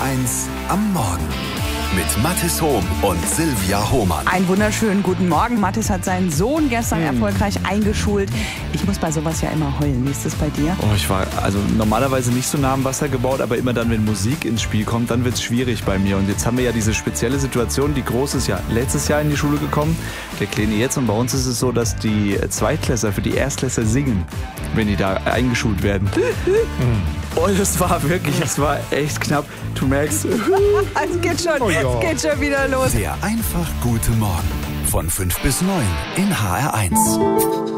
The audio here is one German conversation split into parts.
HR1 am Morgen mit Mathis Hohm und Silvia Hohmann. Einen wunderschönen guten Morgen. Mathis hat seinen Sohn gestern erfolgreich eingeschult. Ich muss bei sowas ja immer heulen. Wie ist das bei dir? Oh, ich war normalerweise nicht so nah am Wasser gebaut, aber immer dann, wenn Musik ins Spiel kommt, dann wird es schwierig bei mir. Und jetzt haben wir ja diese spezielle Situation, die Groß ist ja letztes Jahr in die Schule gekommen, der Kleine jetzt. Und bei uns ist es so, dass die Zweitklässler für die Erstklässler singen, wenn die da eingeschult werden. Und es war echt knapp. Du merkst, Es geht schon wieder los. Der einfach gute Morgen von 5 bis 9 in HR1.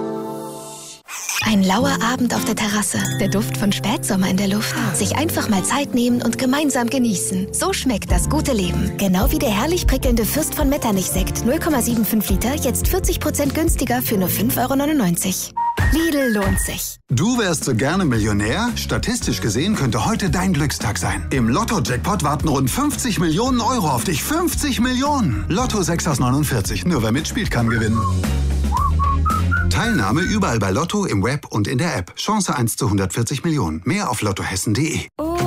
Ein lauer Abend auf der Terrasse, der Duft von Spätsommer in der Luft. Sich einfach mal Zeit nehmen und gemeinsam genießen. So schmeckt das gute Leben. Genau wie der herrlich prickelnde Fürst von Metternich-Sekt, 0,75 Liter, jetzt 40% günstiger für nur 5,99 €. Lidl lohnt sich. Du wärst so gerne Millionär? Statistisch gesehen könnte heute dein Glückstag sein. Im Lotto-Jackpot warten rund 50 Millionen Euro auf dich. 50 Millionen! Lotto 6 aus 49. Nur wer mitspielt, kann gewinnen. Teilnahme überall bei Lotto, im Web und in der App. Chance 1 zu 140 Millionen. Mehr auf lottohessen.de.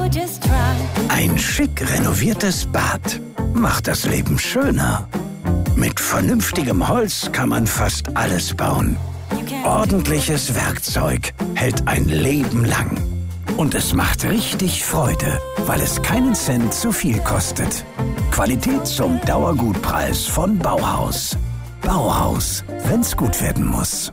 Ein schick renoviertes Bad macht das Leben schöner. Mit vernünftigem Holz kann man fast alles bauen. Ordentliches Werkzeug hält ein Leben lang. Und es macht richtig Freude, weil es keinen Cent zu viel kostet. Qualität zum Dauergutpreis von Bauhaus. Bauhaus, wenn's gut werden muss.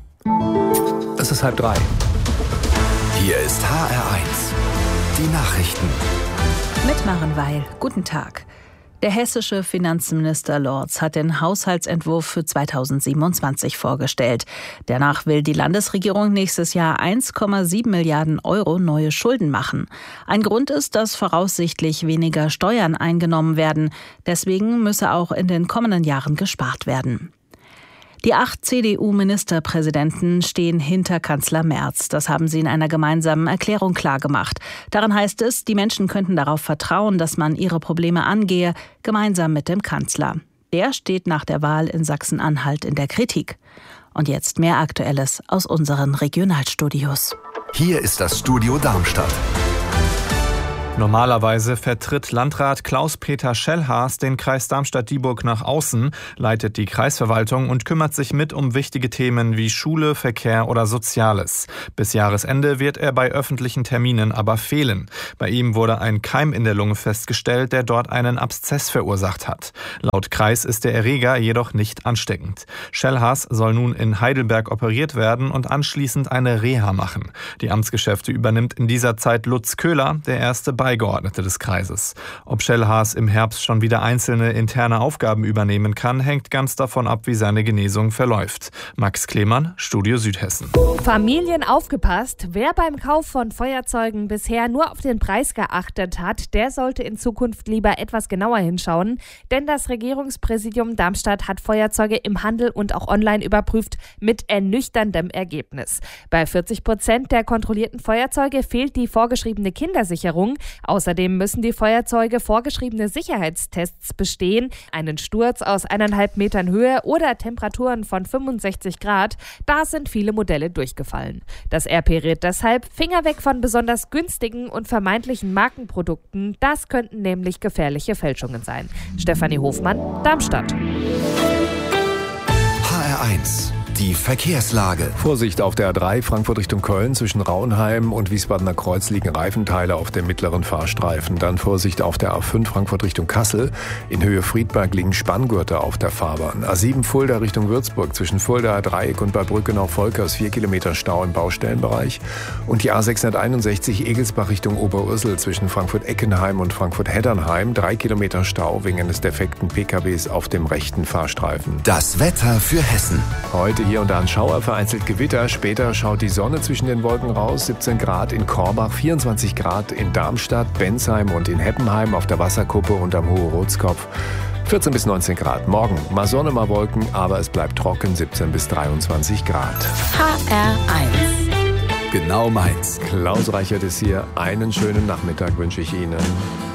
es ist 2:30. Hier ist HR1. Die Nachrichten. Mit Maren Weil. Guten Tag. Der hessische Finanzminister Lorz hat den Haushaltsentwurf für 2027 vorgestellt. Danach will die Landesregierung nächstes Jahr 1,7 Milliarden € neue Schulden machen. Ein Grund ist, dass voraussichtlich weniger Steuern eingenommen werden. Deswegen müsse auch in den kommenden Jahren gespart werden. Die 8 CDU-Ministerpräsidenten stehen hinter Kanzler Merz. Das haben sie in einer gemeinsamen Erklärung klargemacht. Darin heißt es, die Menschen könnten darauf vertrauen, dass man ihre Probleme angehe, gemeinsam mit dem Kanzler. Der steht nach der Wahl in Sachsen-Anhalt in der Kritik. Und jetzt mehr Aktuelles aus unseren Regionalstudios. Hier ist das Studio Darmstadt. Normalerweise vertritt Landrat Klaus-Peter Schellhaas den Kreis Darmstadt-Dieburg nach außen, leitet die Kreisverwaltung und kümmert sich mit um wichtige Themen wie Schule, Verkehr oder Soziales. Bis Jahresende wird er bei öffentlichen Terminen aber fehlen. Bei ihm wurde ein Keim in der Lunge festgestellt, der dort einen Abszess verursacht hat. Laut Kreis ist der Erreger jedoch nicht ansteckend. Schellhaas soll nun in Heidelberg operiert werden und anschließend eine Reha machen. Die Amtsgeschäfte übernimmt in dieser Zeit Lutz Köhler, der erste Beigeordnete des Kreises. Ob Schellhaas im Herbst schon wieder einzelne interne Aufgaben übernehmen kann, hängt ganz davon ab, wie seine Genesung verläuft. Max Klemann, Studio Südhessen. Familien aufgepasst, wer beim Kauf von Feuerzeugen bisher nur auf den Preis geachtet hat, der sollte in Zukunft lieber etwas genauer hinschauen, denn das Regierungspräsidium Darmstadt hat Feuerzeuge im Handel und auch online überprüft mit ernüchterndem Ergebnis. Bei 40% der kontrollierten Feuerzeuge fehlt die vorgeschriebene Kindersicherung. Außerdem müssen die Feuerzeuge vorgeschriebene Sicherheitstests bestehen. Einen Sturz aus 1,5 Metern Höhe oder Temperaturen von 65 Grad, da sind viele Modelle durchgefallen. Das RP rät deshalb, Finger weg von besonders günstigen und vermeintlichen Markenprodukten. Das könnten nämlich gefährliche Fälschungen sein. Stefanie Hofmann, Darmstadt. HR1. Die Verkehrslage. Vorsicht auf der A3 Frankfurt Richtung Köln. Zwischen Rauenheim und Wiesbadener Kreuz liegen Reifenteile auf dem mittleren Fahrstreifen. Dann Vorsicht auf der A5 Frankfurt Richtung Kassel. In Höhe Friedberg liegen Spanngurte auf der Fahrbahn. A7 Fulda Richtung Würzburg. Zwischen Fuldaer Dreieck und bei Brückenau-Volkers 4 Kilometer Stau im Baustellenbereich. Und die A661 Egelsbach Richtung Oberursel. Zwischen Frankfurt-Eckenheim und Frankfurt-Heddernheim 3 Kilometer Stau wegen eines defekten PKWs auf dem rechten Fahrstreifen. Das Wetter für Hessen. Heute hier und da ein Schauer, vereinzelt Gewitter. Später schaut die Sonne zwischen den Wolken raus. 17 Grad in Korbach, 24 Grad in Darmstadt, Bensheim und in Heppenheim auf der Wasserkuppe und am Hohe Rotskopf. 14 bis 19 Grad. Morgen mal Sonne, mal Wolken, aber es bleibt trocken, 17 bis 23 Grad. HR1. Genau meins. Klaus Reichert ist hier. Einen schönen Nachmittag wünsche ich Ihnen.